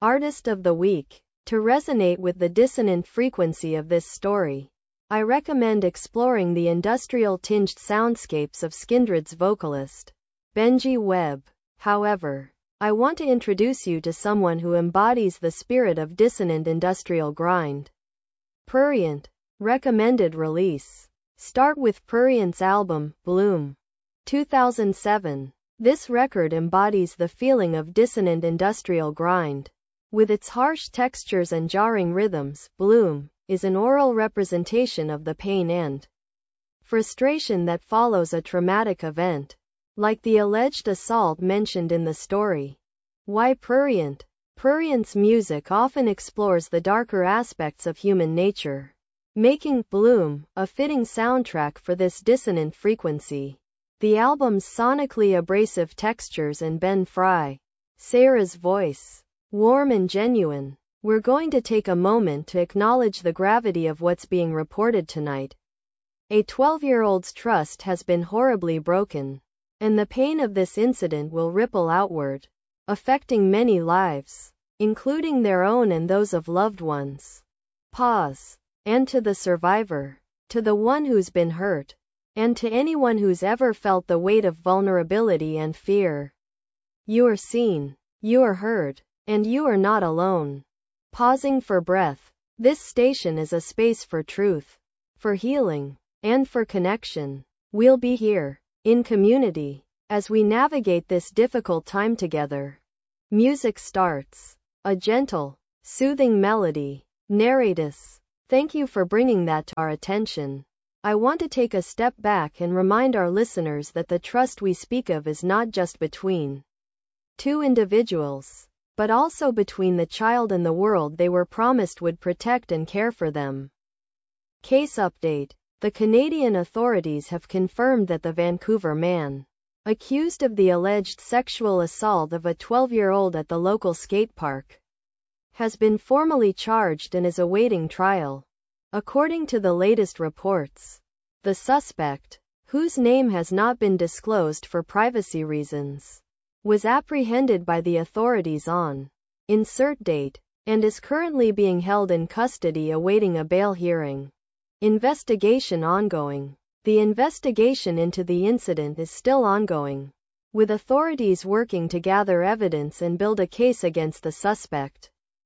Artist of the Week. To resonate with the dissonant frequency of this story, I recommend exploring the industrial-tinged soundscapes of Skindred's vocalist, Benji Webb. However, I want to introduce you to someone who embodies the spirit of dissonant industrial grind. Prurient. Recommended release. Start with Prurient's album, Bloom. 2007. This record embodies the feeling of dissonant industrial grind. With its harsh textures and jarring rhythms, Bloom is an oral representation of the pain and frustration that follows a traumatic event, like the alleged assault mentioned in the story. Why Prurient? Prurient's music often explores the darker aspects of human nature, making Bloom a fitting soundtrack for this dissonant frequency. The album's sonically abrasive textures and Ben Fry, Sarah's voice, warm and genuine. We're going to take a moment to acknowledge the gravity of what's being reported tonight. A 12-year-old's trust has been horribly broken, and the pain of this incident will ripple outward, affecting many lives, including their own and those of loved ones. Pause. And to the survivor, to the one who's been hurt, and to anyone who's ever felt the weight of vulnerability and fear. You are seen, you are heard, and you are not alone. Pausing for breath. This station is a space for truth, for healing, and for connection. We'll be here, in community, as we navigate this difficult time together. Music starts. A gentle, soothing melody. Narratus. Thank you for bringing that to our attention. I want to take a step back and remind our listeners that the trust we speak of is not just between two individuals, but also between the child and the world they were promised would protect and care for them. Case update. The Canadian authorities have confirmed that the Vancouver man, accused of the alleged sexual assault of a 12-year-old at the local skate park, has been formally charged and is awaiting trial. According to the latest reports, the suspect, whose name has not been disclosed for privacy reasons, was apprehended by the authorities on insert date and is currently being held in custody awaiting a bail hearing. Investigation ongoing. The investigation into the incident is still ongoing, with authorities working to gather evidence and build a case against the suspect.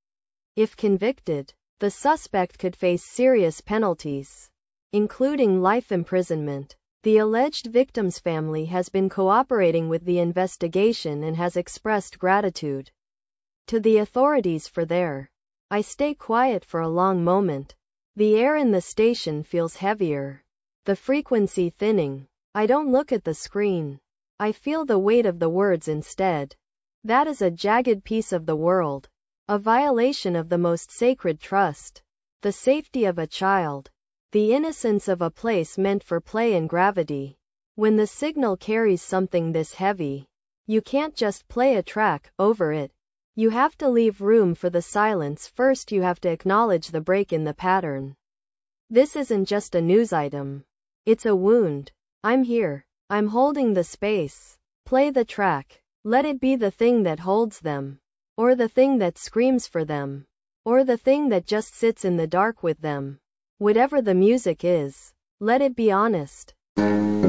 If convicted, the suspect could face serious penalties, including life imprisonment. The alleged victim's family has been cooperating with the investigation and has expressed gratitude to the authorities for their. I stay quiet for a long moment. The air in the station feels heavier, the frequency thinning. I don't look at the screen. I feel the weight of the words instead. That is a jagged piece of the world, a violation of the most sacred trust, the safety of a child, the innocence of a place meant for play and gravity. When the signal carries something this heavy, you can't just play a track over it. You have to leave room for the silence first. You have to acknowledge the break in the pattern. This isn't just a news item. It's a wound. I'm here. I'm holding the space. Play the track. Let it be the thing that holds them, or the thing that screams for them, or the thing that just sits in the dark with them. Whatever the music is, let it be honest.